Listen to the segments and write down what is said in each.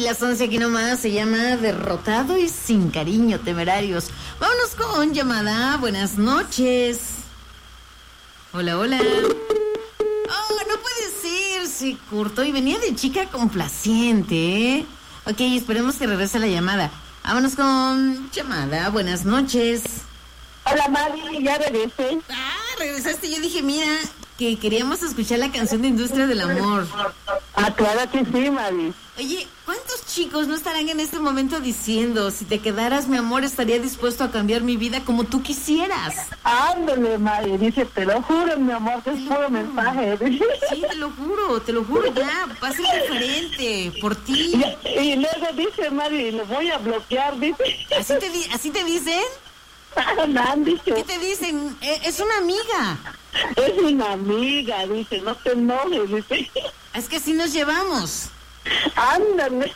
las 11 aquí nomás, se llama Derrotado y sin cariño, Temerarios. Vámonos con llamada. Buenas noches. Hola, hola. Oh, no puede ser, se cortó y venía de chica complaciente, ¿eh? Ok, esperemos que regrese la llamada. Vámonos con llamada. Buenas noches. Hola, Mari, ya regresé. Regresaste. Yo dije, mira, que queríamos escuchar la canción de Industria del Amor. Claro que sí, Mari. Oye, ¿cuántos chicos no estarán en este momento diciendo, si te quedaras, mi amor, estaría dispuesto a cambiar mi vida como tú quisieras? Ándale, Mari, dice, te lo juro, mi amor, que es puro mensaje. Sí, te lo juro, ya, va a ser diferente, por ti. Y luego dice, Mari, lo voy a bloquear, dice. ¿Así te dicen? Me han dicho. ¿Qué te dicen? Es una amiga. Es una amiga, dice, no te enojes, dice. Es que así nos llevamos. Ándale.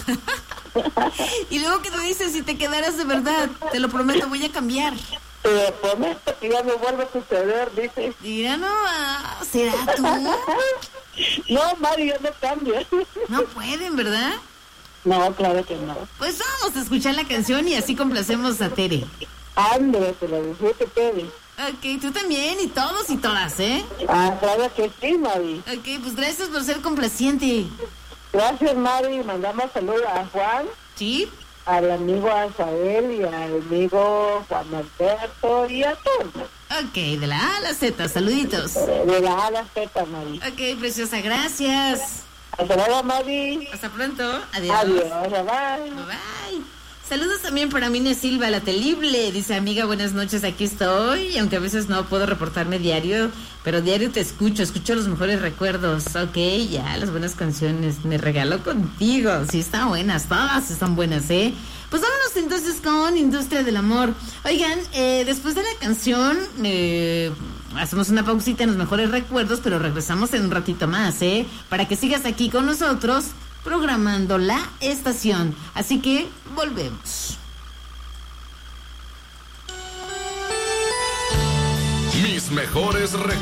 Y luego que te dicen, si te quedaras de verdad, te lo prometo, voy a cambiar. Te prometo que ya me vuelve a suceder, dice. Mira, no, ¿será tú? No, Mari, yo no cambio. No pueden, ¿verdad? No, claro que no. Pues vamos a escuchar la canción y así complacemos a Tere. Ándale, te lo disfrute, Tere. Ok, tú también y todos y todas, ¿eh? Claro que sí, Mari. Ok, pues gracias por ser complaciente. Gracias, Mari. Mandamos saludos a Juan. ¿Sí? Al amigo Azael y al amigo Juan Alberto y a todos. Ok, de la A a la Z, saluditos. De la A a la Z, Mari. Ok, preciosa, gracias. Hasta luego, Mari. Hasta pronto. Adiós. Adiós, bye. Bye. Saludos también para Mine Silva, la telible. Dice, amiga, buenas noches, aquí estoy. Aunque a veces no puedo reportarme diario, pero diario te escucho los mejores recuerdos. Ok, ya, las buenas canciones. Me regalo contigo. Sí, están buenas, todas están buenas, ¿eh? Pues vámonos entonces con Industria del Amor. Oigan, después de la canción, hacemos una pausita en los mejores recuerdos, pero regresamos en un ratito más, ¿eh? Para que sigas aquí con nosotros, programando la estación. Así que volvemos. Mis mejores recuerdos.